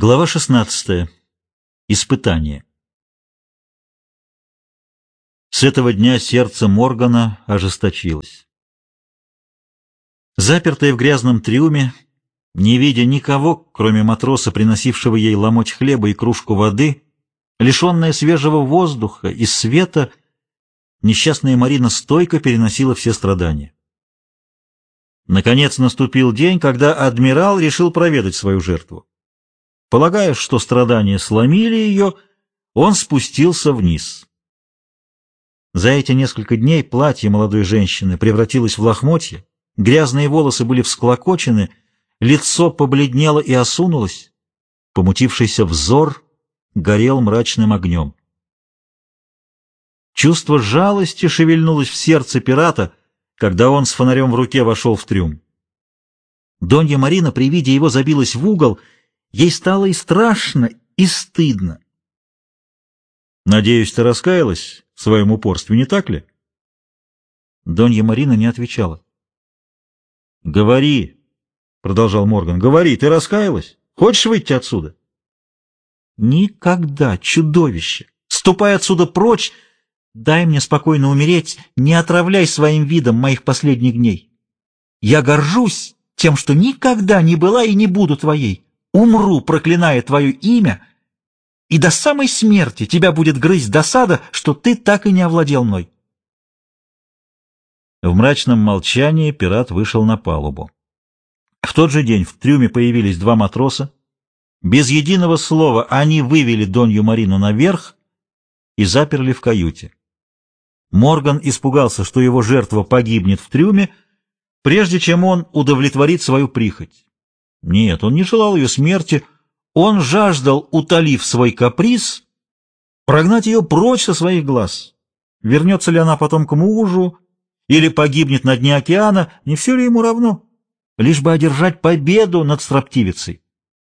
Глава 16. Испытание. С этого дня сердце Моргана ожесточилось. Запертая в грязном трюме, не видя никого, кроме матроса, приносившего ей ломоть хлеба и кружку воды, лишенная свежего воздуха и света, несчастная Марина стойко переносила все страдания. Наконец наступил день, когда адмирал решил проведать свою жертву. Полагая, что страдания сломили ее, он спустился вниз. За эти несколько дней платье молодой женщины превратилось в лохмотья, грязные волосы были всклокочены, лицо побледнело и осунулось, помутившийся взор горел мрачным огнем. Чувство жалости шевельнулось в сердце пирата, когда он с фонарем в руке вошел в трюм. Донья Марина при виде его забилась в угол. Ей стало и страшно, и стыдно. «Надеюсь, ты раскаялась в своем упорстве, не так ли?» Донья Марина не отвечала. «Говори», — продолжал Морган, — «говори, ты раскаялась? Хочешь выйти отсюда?» «Никогда, чудовище! Ступай отсюда прочь! Дай мне спокойно умереть, не отравляй своим видом моих последних дней. Я горжусь тем, что никогда не была и не буду твоей. Умру, проклиная твое имя, и до самой смерти тебя будет грызть досада, что ты так и не овладел мной». В мрачном молчании пират вышел на палубу. В тот же день в трюме появились два матроса. Без единого слова они вывели Донью Марину наверх и заперли в каюте. Морган испугался, что его жертва погибнет в трюме, прежде чем он удовлетворит свою прихоть. Нет, он не желал ее смерти, он жаждал, утолив свой каприз, прогнать ее прочь со своих глаз. Вернется ли она потом к мужу или погибнет на дне океана, не все ли ему равно, лишь бы одержать победу над строптивицей.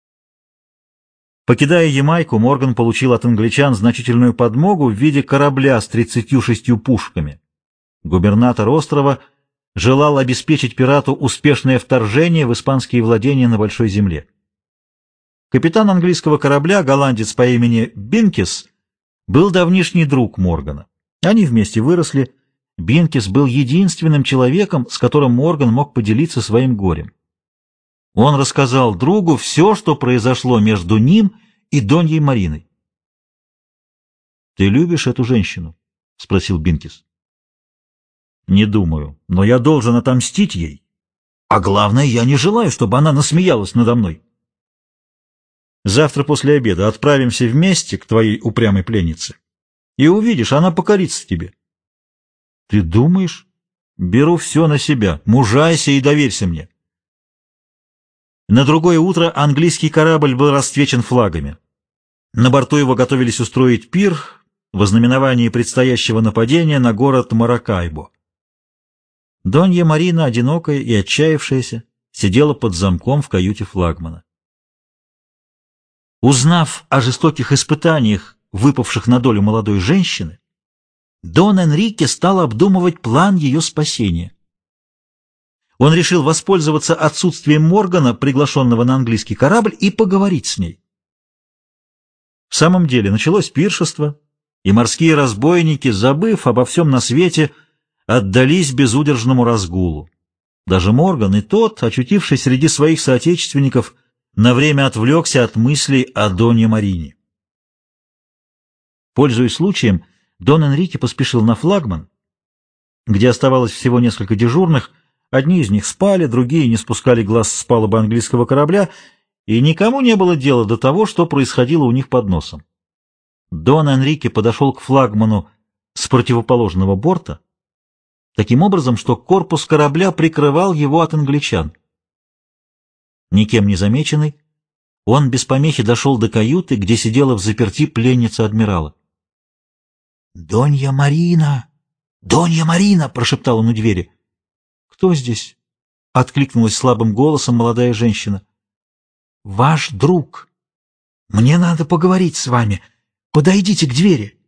Покидая Ямайку, Морган получил от англичан значительную подмогу в виде корабля с 36 пушками. Губернатор острова желал обеспечить пирату успешное вторжение в испанские владения на Большой Земле. Капитан английского корабля, голландец по имени Бинкис, был давнишний друг Моргана. Они вместе выросли. Бинкис был единственным человеком, с которым Морган мог поделиться своим горем. Он рассказал другу все, что произошло между ним и Доньей Мариной. «Ты любишь эту женщину?» — спросил Бинкис. «Не думаю, но я должен отомстить ей. А главное, я не желаю, чтобы она насмеялась надо мной. Завтра после обеда отправимся вместе к твоей упрямой пленнице. И увидишь, она покорится тебе». «Ты думаешь?» «Беру все на себя. Мужайся и доверься мне». На другое утро английский корабль был расцвечен флагами. На борту его готовились устроить пир в ознаменовании предстоящего нападения на город Маракайбо. Донья Марина, одинокая и отчаявшаяся, сидела под замком в каюте флагмана. Узнав о жестоких испытаниях, выпавших на долю молодой женщины, Дон Энрике стал обдумывать план ее спасения. Он решил воспользоваться отсутствием Моргана, приглашенного на английский корабль, и поговорить с ней. В самом деле началось пиршество, и морские разбойники, забыв обо всем на свете, отдались безудержному разгулу. Даже Морган и тот, очутившись среди своих соотечественников, на время отвлекся от мыслей о Донье Марине. Пользуясь случаем, Дон Энрике поспешил на флагман, где оставалось всего несколько дежурных. Одни из них спали, другие не спускали глаз с палубы английского корабля, и никому не было дела до того, что происходило у них под носом. Дон Энрике подошел к флагману с противоположного борта, таким образом, что корпус корабля прикрывал его от англичан. Никем не замеченный, он без помехи дошел до каюты, где сидела взаперти пленница адмирала. «Донья Марина! Донья Марина!» — прошептал он у двери. «Кто здесь?» — откликнулась слабым голосом молодая женщина. «Ваш друг. Мне надо поговорить с вами. Подойдите к двери».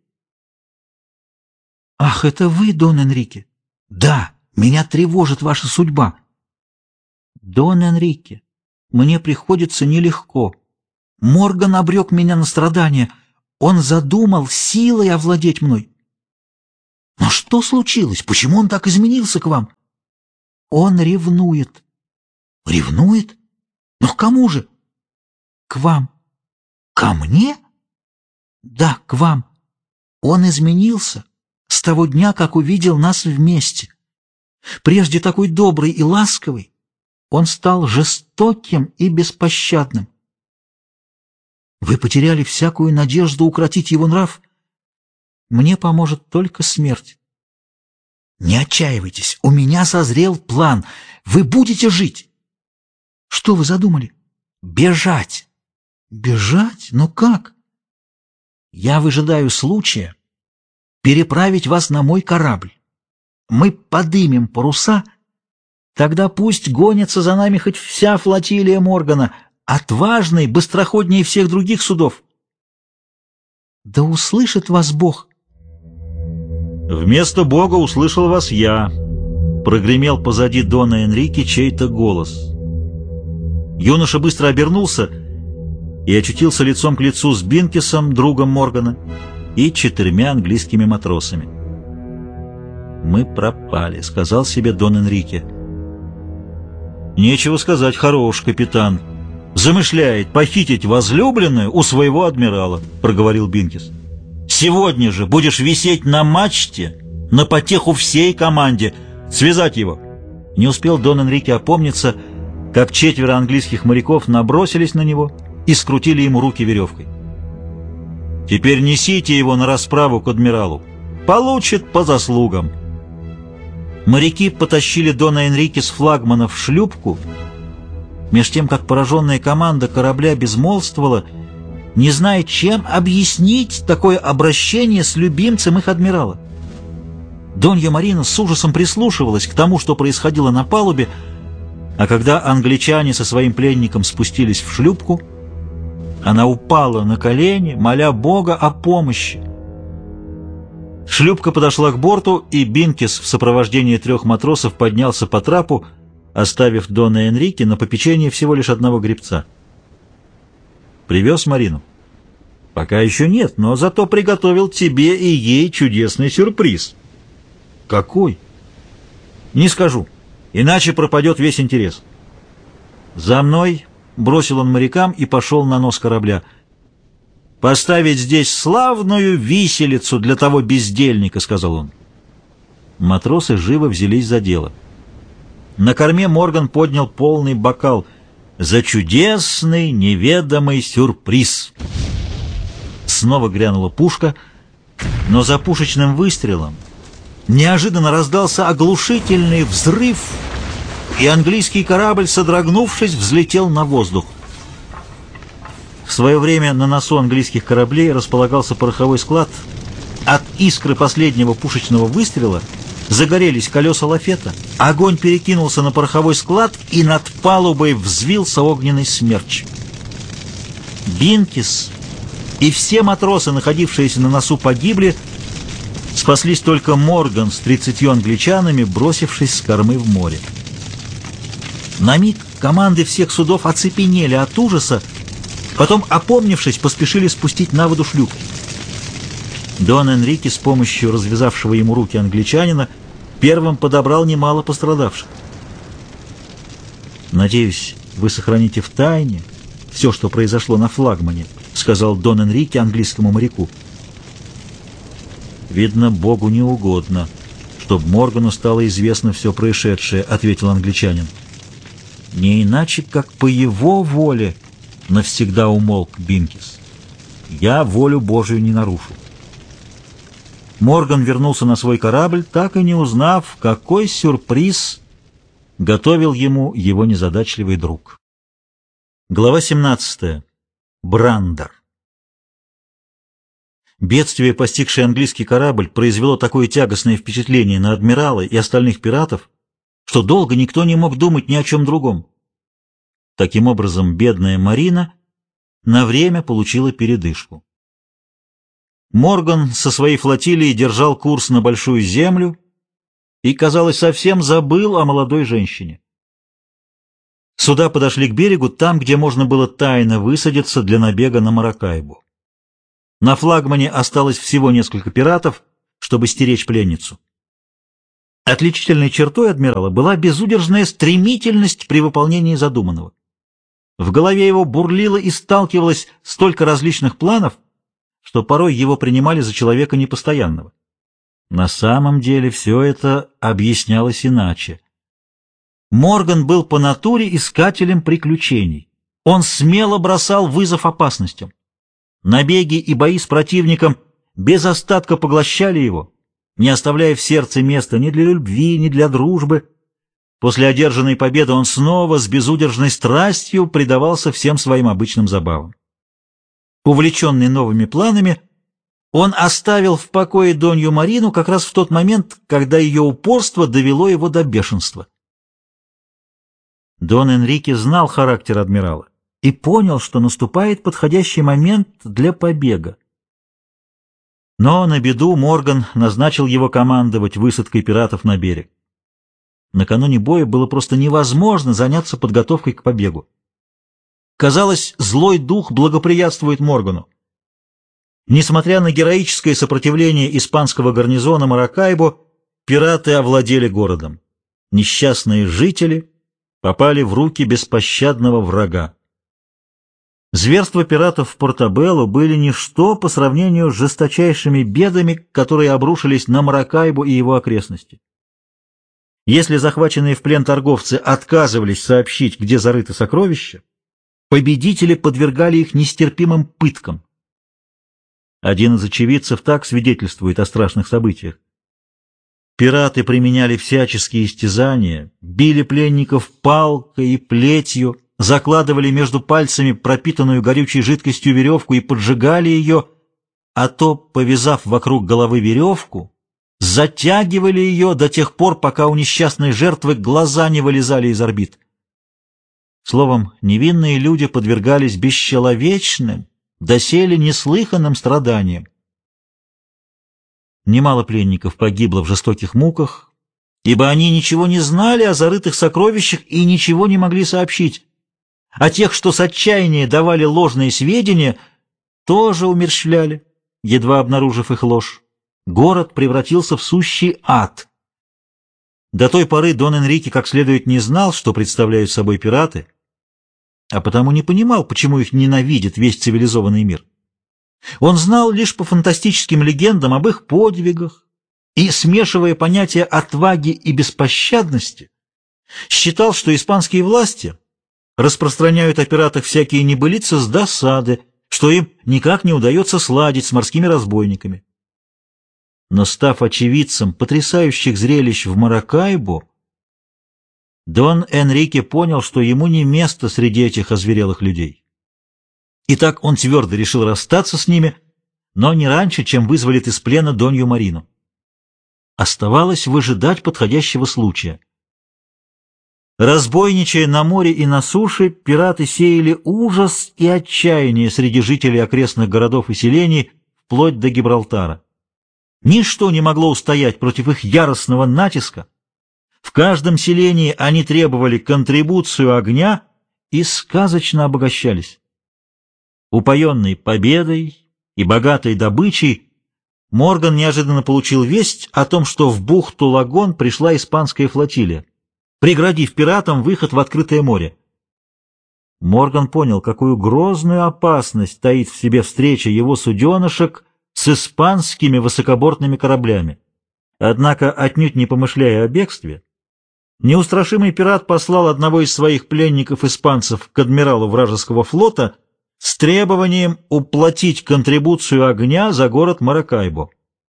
«Ах, это вы, Дон Энрике?» «Да, меня тревожит ваша судьба». «Дон Энрике, мне приходится нелегко. Морган обрек меня на страдания. Он задумал силой овладеть мной. Но что случилось? Почему он так изменился к вам? Он ревнует. Ревнует? Но к кому же? К вам. Ко мне? Да, к вам. Он изменился с того дня, как увидел нас вместе. Прежде такой добрый и ласковый, он стал жестоким и беспощадным. Вы потеряли всякую надежду укротить его нрав? Мне поможет только смерть. Не отчаивайтесь, у меня созрел план. Вы будете жить. Что вы задумали? Бежать. Бежать? Но как? Я выжидаю случая переправить вас на мой корабль. Мы подымем паруса, тогда пусть гонится за нами хоть вся флотилия Моргана, отважный, быстроходнее всех других судов. Да услышит вас Бог. «Вместо Бога услышал вас я», — прогремел позади Дона Энрике чей-то голос. Юноша быстро обернулся и очутился лицом к лицу с Бинкисом, другом Моргана, и 4 английскими матросами. «Мы пропали», — сказал себе Дон Энрике. «Нечего сказать, хорош капитан. Замышляет похитить возлюбленную у своего адмирала», — проговорил Бинкис. «Сегодня же будешь висеть на мачте на потеху всей команде. Связать его!» Не успел Дон Энрике опомниться, как 4 английских моряков набросились на него и скрутили ему руки веревкой. «Теперь несите его на расправу к адмиралу. Получит по заслугам». Моряки потащили Дона Энрике с флагмана в шлюпку, меж тем, как пораженная команда корабля безмолвствовала, не зная, чем объяснить такое обращение с любимцем их адмирала. Донья Марина с ужасом прислушивалась к тому, что происходило на палубе, а когда англичане со своим пленником спустились в шлюпку, она упала на колени, моля Бога о помощи. Шлюпка подошла к борту, и Бинкис в сопровождении 3 матросов поднялся по трапу, оставив Дона Энрике на попечение всего лишь одного гребца. «Привез Марину?» «Пока еще нет, но зато приготовил тебе и ей чудесный сюрприз». «Какой?» «Не скажу, иначе пропадет весь интерес». «За мной!» — бросил он морякам и пошел на нос корабля. «Поставить здесь славную виселицу для того бездельника», — сказал он. Матросы живо взялись за дело. На корме Морган поднял полный бокал за чудесный неведомый сюрприз. Снова грянула пушка, но за пушечным выстрелом неожиданно раздался оглушительный взрыв, и английский корабль, содрогнувшись, взлетел на воздух. В свое время на носу английских кораблей располагался пороховой склад. От искры последнего пушечного выстрела загорелись колеса лафета, огонь перекинулся на пороховой склад, и над палубой взвился огненный смерч. Бинкис и все матросы, находившиеся на носу, погибли. Спаслись только Морган с 30 англичанами, бросившись с кормы в море. На миг команды всех судов оцепенели от ужаса, потом, опомнившись, поспешили спустить на воду шлюпки. Дон Энрике с помощью развязавшего ему руки англичанина первым подобрал немало пострадавших. «Надеюсь, вы сохраните в тайне все, что произошло на флагмане», — сказал Дон Энрике английскому моряку. «Видно, Богу не угодно, чтобы Моргану стало известно все происшедшее», — ответил англичанин. «Не иначе, как по его воле», — навсегда умолк Бинкис. «Я волю Божию не нарушу». Морган вернулся на свой корабль, так и не узнав, какой сюрприз готовил ему его незадачливый друг. Глава 17. Брандер. Бедствие, постигшее английский корабль, произвело такое тягостное впечатление на адмирала и остальных пиратов, что долго никто не мог думать ни о чем другом. Таким образом, бедная Марина на время получила передышку. Морган со своей флотилией держал курс на Большую Землю и, казалось, совсем забыл о молодой женщине. Суда подошли к берегу там, где можно было тайно высадиться для набега на Маракайбу. На флагмане осталось всего несколько пиратов, чтобы стеречь пленницу. Отличительной чертой адмирала была безудержная стремительность при выполнении задуманного. В голове его бурлило и сталкивалось столько различных планов, что порой его принимали за человека непостоянного. На самом деле все это объяснялось иначе. Морган был по натуре искателем приключений. Он смело бросал вызов опасностям. Набеги и бои с противником без остатка поглощали его, не оставляя в сердце места ни для любви, ни для дружбы. После одержанной победы он снова с безудержной страстью предавался всем своим обычным забавам. Увлеченный новыми планами, он оставил в покое Донью Марину как раз в тот момент, когда ее упорство довело его до бешенства. Дон Энрике знал характер адмирала и понял, что наступает подходящий момент для побега. Но на беду Морган назначил его командовать высадкой пиратов на берег. Накануне боя было просто невозможно заняться подготовкой к побегу. Казалось, злой дух благоприятствует Моргану. Несмотря на героическое сопротивление испанского гарнизона Маракайбо, пираты овладели городом. Несчастные жители попали в руки беспощадного врага. Зверства пиратов в Портабелло были ничто по сравнению с жесточайшими бедами, которые обрушились на Маракайбо и его окрестности. Если захваченные в плен торговцы отказывались сообщить, где зарыты сокровища, победители подвергали их нестерпимым пыткам. Один из очевидцев так свидетельствует о страшных событиях. Пираты применяли всяческие истязания, били пленников палкой и плетью, закладывали между пальцами пропитанную горючей жидкостью веревку и поджигали ее, а то, повязав вокруг головы веревку, затягивали ее до тех пор, пока у несчастной жертвы глаза не вылезали из орбит. Словом, невинные люди подвергались бесчеловечным, доселе неслыханным страданиям. Немало пленников погибло в жестоких муках, ибо они ничего не знали о зарытых сокровищах и ничего не могли сообщить. А тех, что с отчаяния давали ложные сведения, тоже умерщвляли, едва обнаружив их ложь. Город превратился в сущий ад. До той поры Дон Энрике как следует не знал, что представляют собой пираты, а потому не понимал, почему их ненавидит весь цивилизованный мир. Он знал лишь по фантастическим легендам об их подвигах и, смешивая понятия отваги и беспощадности, считал, что испанские власти распространяют о пиратах всякие небылицы с досады, что им никак не удается сладить с морскими разбойниками. Но, став очевидцем потрясающих зрелищ в Маракайбо, Дон Энрике понял, что ему не место среди этих озверелых людей. Итак, он твердо решил расстаться с ними, но не раньше, чем вызволит из плена Донью Марину. Оставалось выжидать подходящего случая. Разбойничая на море и на суше, пираты сеяли ужас и отчаяние среди жителей окрестных городов и селений вплоть до Гибралтара. Ничто не могло устоять против их яростного натиска. В каждом селении они требовали контрибуцию огня и сказочно обогащались. Упоенный победой и богатой добычей, Морган неожиданно получил весть о том, что в бухту Лагон пришла испанская флотилия, преградив пиратам выход в открытое море. Морган понял, какую грозную опасность таит в себе встреча его суденышек с испанскими высокобортными кораблями. Однако, отнюдь не помышляя о бегстве, неустрашимый пират послал одного из своих пленников-испанцев к адмиралу вражеского флота с требованием уплатить контрибуцию огня за город Маракайбо.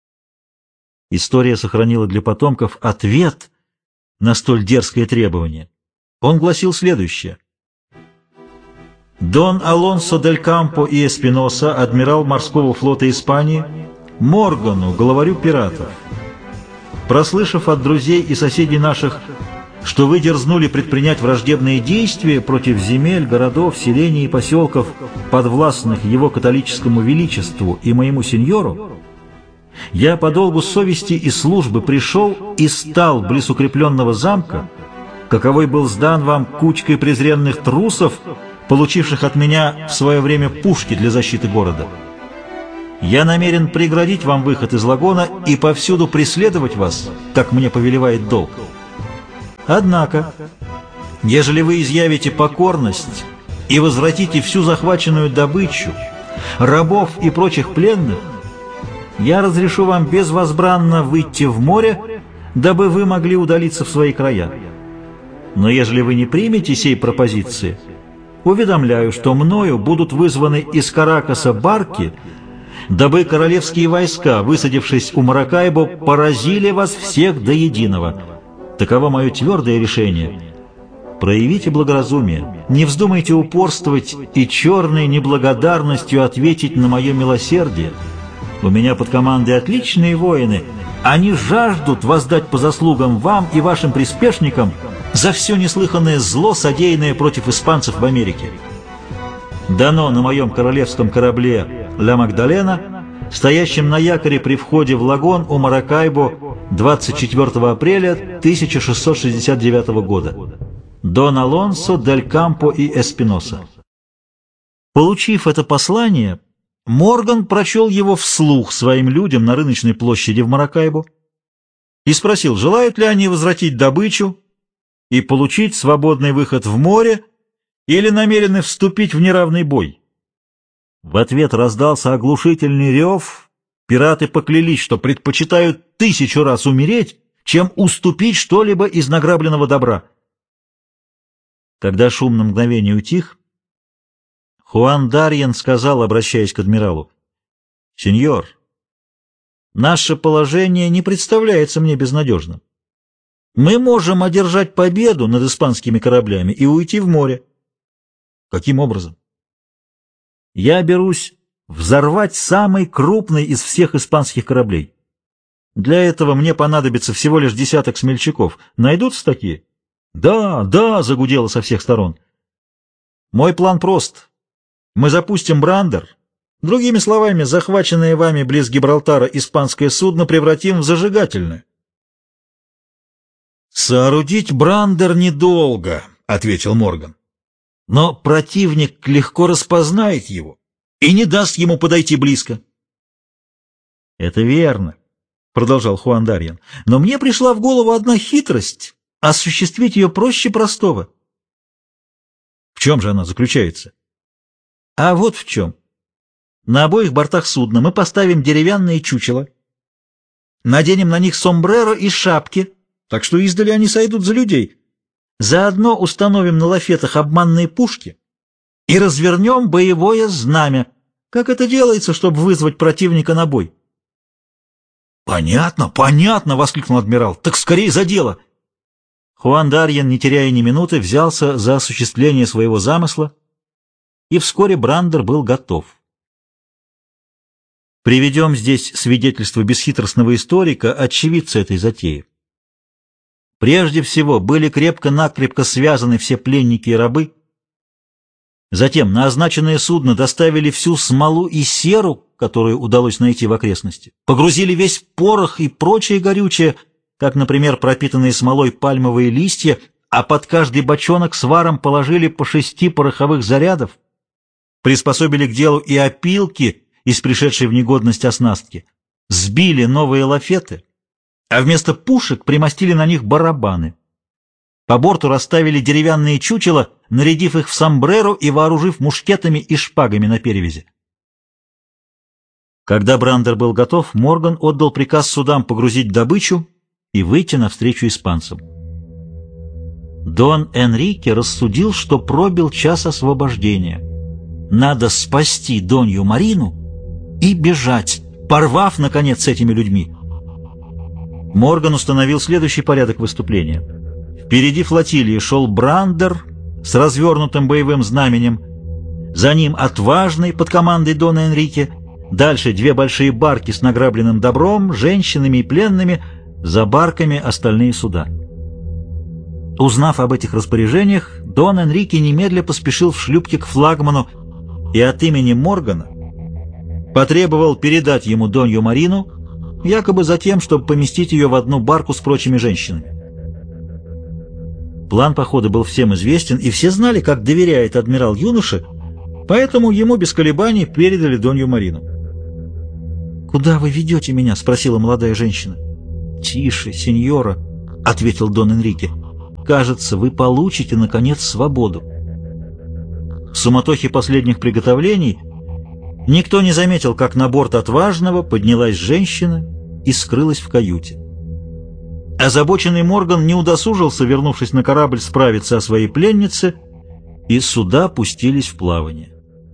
История сохранила для потомков ответ на столь дерзкое требование. Он гласил следующее. Дон Алонсо дель Кампо и Эспиноса, адмирал морского флота Испании, Моргану, главарю пиратов. Прослышав от друзей и соседей наших, что вы дерзнули предпринять враждебные действия против земель, городов, селений и поселков, подвластных его католическому величеству и моему сеньору, я по долгу совести и службы пришел и стал близ укрепленного замка, каковой был сдан вам кучкой презренных трусов, получивших от меня в свое время пушки для защиты города. Я намерен преградить вам выход из лагона и повсюду преследовать вас, как мне повелевает долг. Однако, ежели вы изъявите покорность и возвратите всю захваченную добычу, рабов и прочих пленных, я разрешу вам безвозбранно выйти в море, дабы вы могли удалиться в свои края. Но ежели вы не примете сей пропозиции, уведомляю, что мною будут вызваны из Каракаса барки, дабы королевские войска, высадившись у Маракайбо, поразили вас всех до единого. Таково мое твердое решение. Проявите благоразумие, не вздумайте упорствовать и черной неблагодарностью ответить на мое милосердие. У меня под командой отличные воины. Они жаждут воздать по заслугам вам и вашим приспешникам за все неслыханное зло, содеянное против испанцев в Америке. Дано на моем королевском корабле «Ла Магдалена», стоящем на якоре при входе в лагон у Маракайбо 24 апреля 1669 года. Дон Алонсо, Дель Кампо и Эспиноса. Получив это послание, Морган прочел его вслух своим людям на рыночной площади в Маракайбо и спросил, желают ли они возвратить добычу и получить свободный выход в море или намерены вступить в неравный бой. В ответ раздался оглушительный рев. Пираты поклялись, что предпочитают 1000 раз умереть, чем уступить что-либо из награбленного добра. Когда шум на мгновение утих, Хуан Дарьен сказал, обращаясь к адмиралу: «Сеньор, наше положение не представляется мне безнадежным. Мы можем одержать победу над испанскими кораблями и уйти в море». «Каким образом?» «Я берусь взорвать самый крупный из всех испанских кораблей. Для этого мне понадобится всего лишь 10 смельчаков. Найдутся такие?» «Да, да!» — загудело со всех сторон. «Мой план прост. Мы запустим брандер. Другими словами, захваченное вами близ Гибралтара испанское судно превратим в зажигательное». «Соорудить брандер недолго», — ответил Морган. «Но противник легко распознает его и не даст ему подойти близко». «Это верно», — продолжал Хуан Дарьен. «Но мне пришла в голову одна хитрость. Осуществить ее проще простого». «В чем же она заключается?» «А вот в чем. На обоих бортах судна мы поставим деревянные чучела, наденем на них сомбреро и шапки, так что издали они сойдут за людей. Заодно установим на лафетах обманные пушки и развернем боевое знамя, как это делается, чтобы вызвать противника на бой». «Понятно, понятно!» — воскликнул адмирал. «Так скорее за дело!» Хуан Дарьен, не теряя ни минуты, взялся за осуществление своего замысла, и вскоре брандер был готов. Приведем здесь свидетельство бесхитростного историка, очевидца этой затеи. Прежде всего, были крепко-накрепко связаны все пленники и рабы. Затем на означенное судно доставили всю смолу и серу, которую удалось найти в окрестности. Погрузили весь порох и прочее горючее, как, например, пропитанные смолой пальмовые листья, а под каждый бочонок с варом положили по 6 пороховых зарядов, приспособили к делу и опилки из пришедшей в негодность оснастки, сбили новые лафеты, а вместо пушек примостили на них барабаны. По борту расставили деревянные чучела, нарядив их в сомбреро и вооружив мушкетами и шпагами на перевязи. Когда брандер был готов, Морган отдал приказ судам погрузить добычу и выйти навстречу испанцам. Дон Энрике рассудил, что пробил час освобождения. Надо спасти Донью Марину и бежать, порвав, наконец, с этими людьми. Морган установил следующий порядок выступления. Впереди флотилии шел брандер с развернутым боевым знаменем, за ним отважный под командой Дона Энрике, дальше 2 большие барки с награбленным добром, женщинами и пленными, за барками остальные суда. Узнав об этих распоряжениях, Дон Энрике немедля поспешил в шлюпке к флагману и от имени Моргана потребовал передать ему Донью Марину, якобы за тем, чтобы поместить ее в одну барку с прочими женщинами. План похода был всем известен, и все знали, как доверяет адмирал юноше, поэтому ему без колебаний передали Донью Марину. «Куда вы ведете меня?» — спросила молодая женщина. «Тише, сеньора», — ответил Дон Энрике. «Кажется, вы получите, наконец, свободу». В суматохе последних приготовлений никто не заметил, как на борт Отважного поднялась женщина и скрылась в каюте. Озабоченный Морган не удосужился, вернувшись на корабль, справиться о своей пленнице, и суда пустились в плавание.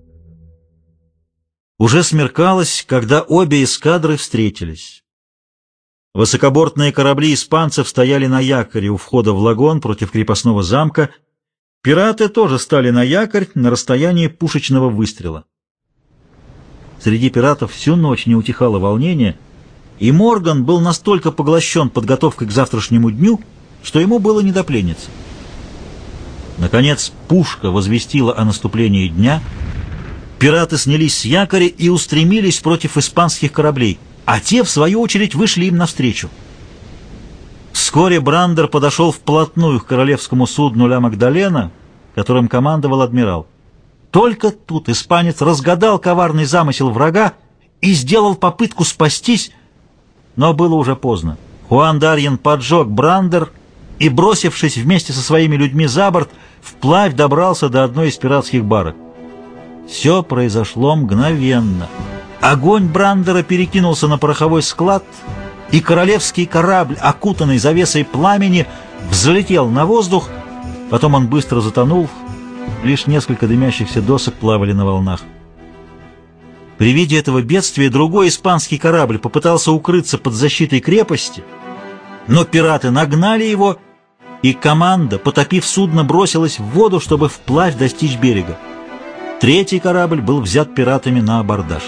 Уже смеркалось, когда обе эскадры встретились. Высокобортные корабли испанцев стояли на якоре у входа в лагон против крепостного замка. Пираты тоже стали на якорь на расстоянии пушечного выстрела. Среди пиратов всю ночь не утихало волнение, и Морган был настолько поглощен подготовкой к завтрашнему дню, что ему было не до пленницы. Наконец пушка возвестила о наступлении дня. Пираты снялись с якоря и устремились против испанских кораблей, а те, в свою очередь, вышли им навстречу. Вскоре Брандер подошел вплотную к королевскому судну «Ля Магдалена», которым командовал адмирал. Только тут испанец разгадал коварный замысел врага и сделал попытку спастись, но было уже поздно. Хуан Дарьен поджег Брандер и, бросившись вместе со своими людьми за борт, вплавь добрался до одной из пиратских барок. Все произошло мгновенно. Огонь Брандера перекинулся на пороховой склад, и королевский корабль, окутанный завесой пламени, взлетел на воздух. Потом он быстро затонул, лишь несколько дымящихся досок плавали на волнах. При виде этого бедствия другой испанский корабль попытался укрыться под защитой крепости, но пираты нагнали его, и команда, потопив судно, бросилась в воду, чтобы вплавь достичь берега. Третий корабль был взят пиратами на абордаж.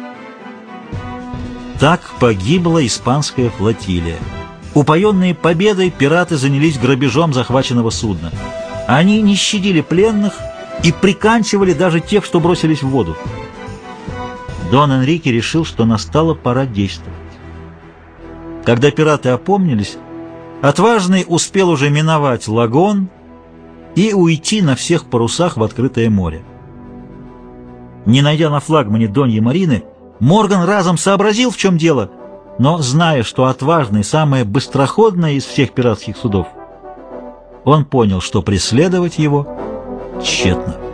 Так погибла испанская флотилия. Упоенные победой, пираты занялись грабежом захваченного судна. Они не щадили пленных и приканчивали даже тех, что бросились в воду. Дон Энрике решил, что настала пора действовать. Когда пираты опомнились, Отважный успел уже миновать лагон и уйти на всех парусах в открытое море. Не найдя на флагмане Доньи Марины, Морган разом сообразил, в чем дело, но, зная, что Отважный самое быстроходное из всех пиратских судов, он понял, что преследовать его тщетно.